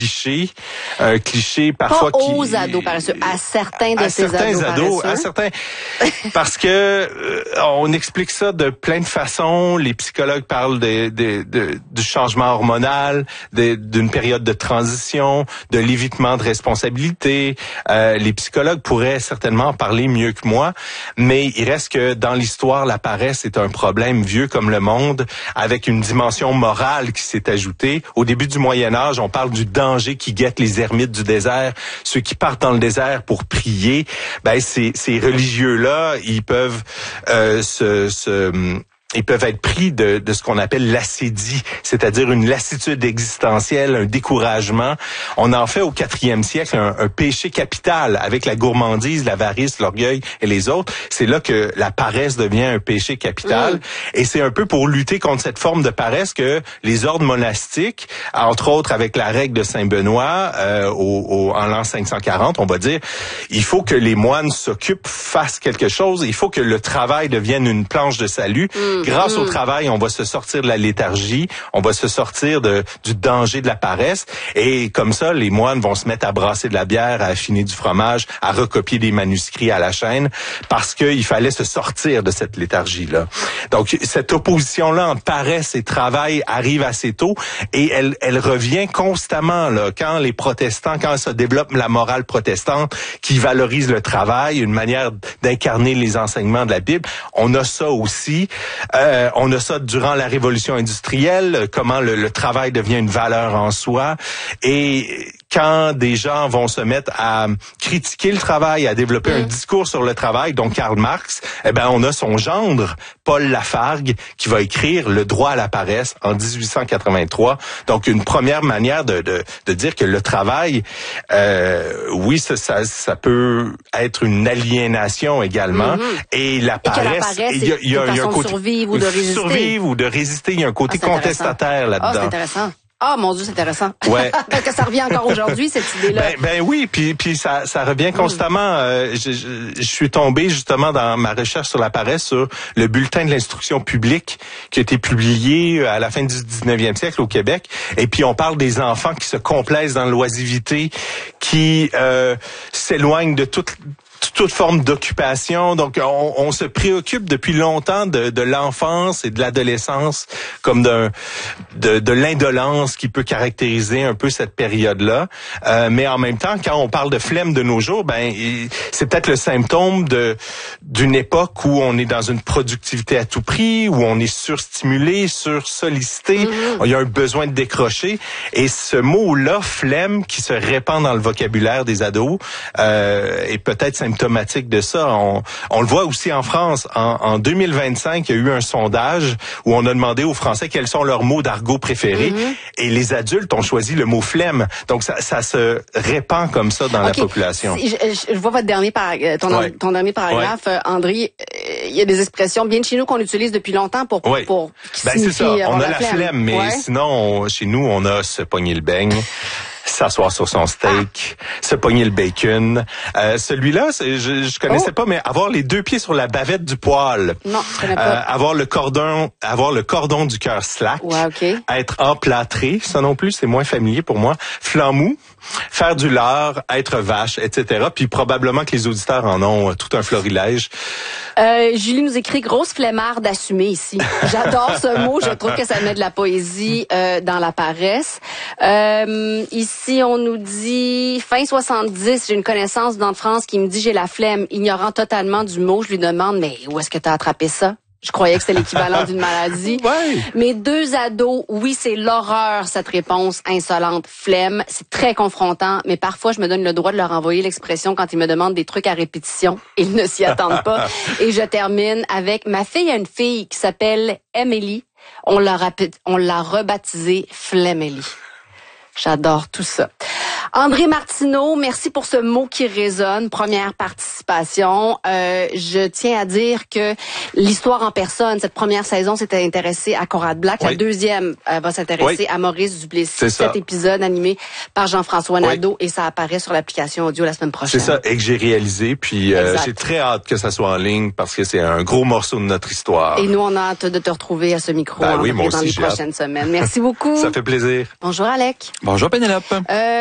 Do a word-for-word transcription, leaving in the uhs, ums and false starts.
cliché, un cliché parfois pas qui... aux ados paresseux, à certains de à ces certains ados, ados, paresseux. à certains, parce que euh, on explique ça de plein de façons. Les psychologues parlent de, de, de, du changement hormonal, de, d'une période de transition, de l'évitement de responsabilité. Euh, les psychologues pourraient certainement en parler mieux que moi, mais il reste que dans l'histoire, la paresse est un problème vieux comme le monde, avec une dimension morale qui s'est ajoutée. Au début du Moyen Âge, on parle du danger qui guette les ermites du désert, ceux qui partent dans le désert pour prier. Ben ces, ces religieux-là, ils peuvent euh, se, se ils peuvent être pris de, de ce qu'on appelle l'acédie, c'est-à-dire une lassitude existentielle, un découragement. On en fait au quatrième siècle un, un péché capital avec la gourmandise, l'avarice, l'orgueil et les autres. C'est là que la paresse devient un péché capital. Mmh. Et c'est un peu pour lutter contre cette forme de paresse que les ordres monastiques, entre autres avec la règle de Saint-Benoît, euh, au, au, en l'an cinq cent quarante, on va dire, il faut que les moines s'occupent, fassent quelque chose. Il faut que le travail devienne une planche de salut. Mmh. Grâce mmh. au travail, on va se sortir de la léthargie, on va se sortir de, du danger de la paresse. Et comme ça, les moines vont se mettre à brasser de la bière, à affiner du fromage, à recopier des manuscrits à la chaîne, parce qu'il fallait se sortir de cette léthargie-là. Donc, cette opposition-là entre paresse et travail arrive assez tôt et elle, elle revient constamment là, quand les protestants, quand ça développe la morale protestante qui valorise le travail, une manière d'incarner les enseignements de la Bible. On a ça aussi. Euh, on a ça durant la révolution industrielle, comment le, le travail devient une valeur en soi. Et quand des gens vont se mettre à critiquer le travail, à développer mmh. un discours sur le travail, dont Karl Marx, eh ben on a son gendre, Paul Lafargue, qui va écrire Le droit à la paresse en dix-huit cent quatre-vingt-trois. Donc une première manière de, de, de dire que le travail, euh, oui, ça, ça, ça peut être une aliénation également. Mmh. Et la paresse, il y a, y a, y a un côté survivre ou de résister. Survivre ou de résister, il y a un côté ah, contestataire là-dedans. Ah, c'est intéressant. Ah, mon Dieu, c'est intéressant. Ouais. Parce que ça revient encore aujourd'hui, cette idée-là. Ben, ben oui, puis puis ça ça revient constamment. Mm. Euh, je, je, je suis tombé justement dans ma recherche sur la paresse sur le bulletin de l'instruction publique qui a été publié à la fin du dix-neuvième siècle au Québec. Et puis on parle des enfants qui se complaisent dans l'oisiveté, qui euh, s'éloignent de toute toute forme d'occupation. Donc, on, on se préoccupe depuis longtemps de, de l'enfance et de l'adolescence comme d'un, de, de l'indolence qui peut caractériser un peu cette période-là. Euh, mais en même temps, quand on parle de flemme de nos jours, ben c'est peut-être le symptôme de d'une époque où on est dans une productivité à tout prix, où on est surstimulé, sursollicité. Mm-hmm. Il y a un besoin de décrocher. Et ce mot-là, flemme, qui se répand dans le vocabulaire des ados, euh, est peut-être symptomatique de ça. On, on le voit aussi en France. En, en deux mille vingt-cinq, il y a eu un sondage où on a demandé aux Français quels sont leurs mots d'argot préférés. Mm-hmm. Et les adultes ont choisi le mot flemme. Donc, ça, ça se répand comme ça dans okay. la population. Si, je, je vois votre dernier par, ton, ouais. ton dernier paragraphe, ouais. André. Il y a des expressions bien de chez nous qu'on utilise depuis longtemps pour oui. pour ben c'est ça. On a la flemme, flemme mais ouais. sinon on, chez nous on a se pogner le beigne, s'asseoir sur son steak, ah. se pogner le bacon. Euh, celui-là, c'est, je, je connaissais oh. pas, mais avoir les deux pieds sur la bavette du poêle. Non, je connais pas. Euh, avoir le cordon, avoir le cordon du cœur slack. Ouais, okay. Être emplâtré, ça non plus, c'est moins familier pour moi. Flanc mou. Faire du lard, être vache, et cetera. Puis probablement que les auditeurs en ont tout un florilège. Euh, Julie nous écrit grosse flemmarde assumée ici. J'adore ce mot. Je trouve que ça met de la poésie euh, dans la paresse. Euh, ici, on nous dit fin soixante-dix. J'ai une connaissance dans France qui me dit j'ai la flemme, ignorant totalement du mot. Je lui demande mais où est-ce que t'as attrapé ça? Je croyais que c'était l'équivalent d'une maladie. Ouais. Mes deux ados, oui, c'est l'horreur, cette réponse insolente. Flemme, c'est très confrontant, mais parfois, je me donne le droit de leur envoyer l'expression quand ils me demandent des trucs à répétition. Ils ne s'y attendent pas. Et je termine avec ma fille a une fille qui s'appelle Emily. On l'a, on l'a rebaptisée Flemmélie. J'adore tout ça. André Martineau, merci pour ce mot qui résonne. Première participation. Euh, je tiens à dire que l'histoire en personne, cette première saison s'était intéressée à Conrad Black. Oui. La deuxième euh, va s'intéresser oui. à Maurice Duplessis. C'est Cet ça. épisode animé par Jean-François Nadeau oui. et ça apparaît sur l'application audio la semaine prochaine. C'est ça, et que j'ai réalisé. Puis euh, j'ai très hâte que ça soit en ligne parce que c'est un gros morceau de notre histoire. Et nous, on a hâte de te retrouver à ce micro ben, oui, dans aussi, les prochaines hâte. semaines. Merci beaucoup. Ça fait plaisir. Bonjour Alec. Bonjour Pénélope. Euh,